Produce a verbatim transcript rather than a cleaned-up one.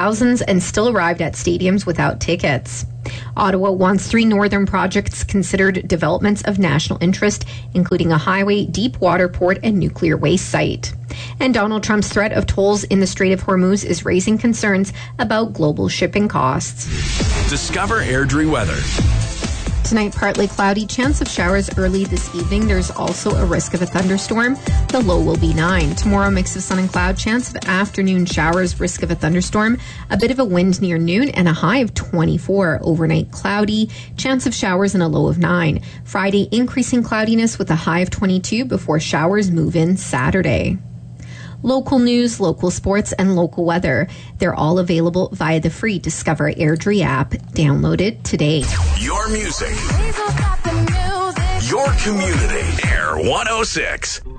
thousands and still arrived at stadiums without tickets. Ottawa wants three northern projects considered developments of national interest, including a highway, deep water port, and nuclear waste site. And Donald Trump's threat of tolls in the Strait of Hormuz is raising concerns about global shipping costs. Discover Airdrie weather. Tonight, partly cloudy, chance of showers early this evening. There's also a risk of a thunderstorm. The low will be nine. Tomorrow, mix of sun and cloud, chance of afternoon showers, risk of a thunderstorm, a bit of a wind near noon, and a high of twenty-four. Overnight, cloudy, chance of showers and a low of nine. Friday, increasing cloudiness with a high of twenty-two before showers move in Saturday. Local news, local sports, and local weather. They're all available via the free Discover Airdrie app. Download it today. Your music. Your community. Air one oh six.